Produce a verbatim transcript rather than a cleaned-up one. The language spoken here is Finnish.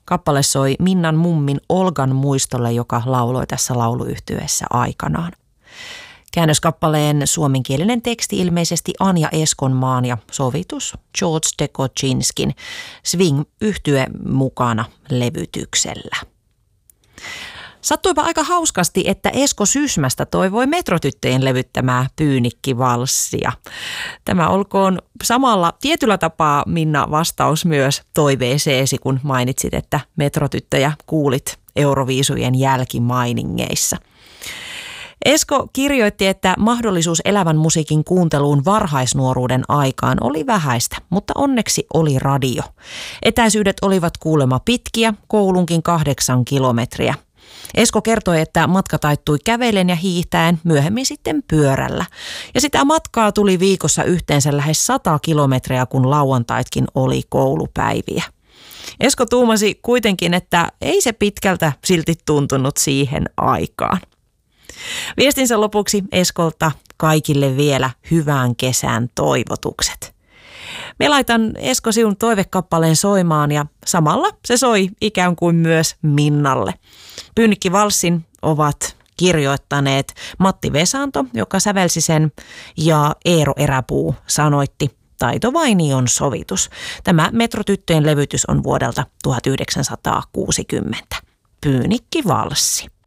Kappale soi Minnan mummin Olgan muistolle, joka lauloi tässä lauluyhtyeessä aikanaan. Käännöskappaleen suomenkielinen teksti ilmeisesti Anja Eskonmaan ja sovitus George Dekochinskin Swing-yhtye mukana levytyksellä. Sattuipa aika hauskasti, että Esko Sysmästä toivoi Metrotyttöjen levyttämää Pyynikkivalssia. Tämä olkoon samalla tietyllä tapaa, Minna, vastaus myös toiveeseesi, kun mainitsit, että Metrotyttöjä kuulit Euroviisujen jälkimainingeissa. Esko kirjoitti, että mahdollisuus elävän musiikin kuunteluun varhaisnuoruuden aikaan oli vähäistä, mutta onneksi oli radio. Etäisyydet olivat kuulemma pitkiä, koulunkin kahdeksan kilometriä. Esko kertoi, että matka taittui kävellen ja hiihtäen, myöhemmin sitten pyörällä. Ja sitä matkaa tuli viikossa yhteensä lähes sata kilometriä, kun lauantaitkin oli koulupäiviä. Esko tuumasi kuitenkin, että ei se pitkältä silti tuntunut siihen aikaan. Viestinsä lopuksi Eskolta kaikille vielä hyvän kesän toivotukset. Me laitan Esko sinun toivekappaleen soimaan ja samalla se soi ikään kuin myös Minnalle. Pyynikkivalssin ovat kirjoittaneet Matti Vesanto, joka sävelsi sen, ja Eero Eräpuu sanoitti. Taito Vainion sovitus. Tämä Metrotyttöjen levytys on vuodelta tuhatyhdeksänsataakuusikymmentä. Pyynikkivalssi.